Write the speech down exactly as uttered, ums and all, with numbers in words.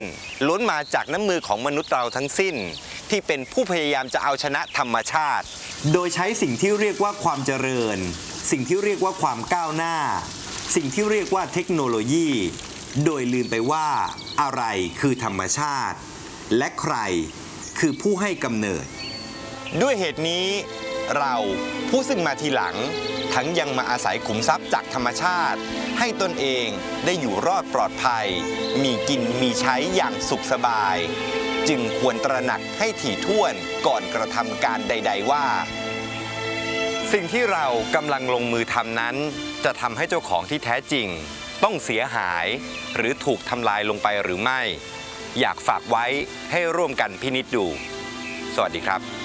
ล้วนมาจากน้ำมือของมนุษย์เราทั้งสิ้นที่เป็นผู้พยายามจะเอาชนะธรรมชาติโดยใช้สิ่งที่เรียกว่าความเจริญสิ่งที่เรียกว่าความก้าวหน้าสิ่งที่เรียกว่าเทคโนโลยีโดยลืมไปว่าอะไรคือธรรมชาติและใครคือผู้ให้กำเนิดด้วยเหตุนี้เราผู้ซึ่งมาทีหลังทั้งยังมาอาศัยขุมทรัพย์จากธรรมชาติให้ตนเองได้อยู่รอดปลอดภัยมีกินมีใช้อย่างสุขสบายจึงควรตระหนักให้ถี่ถ้วนก่อนกระทำการใดๆว่าสิ่งที่เรากำลังลงมือทำนั้นจะทำให้เจ้าของที่แท้จริงต้องเสียหายหรือถูกทำลายลงไปหรือไม่อยากฝากไว้ให้ร่วมกันพินิจดูสวัสดีครับ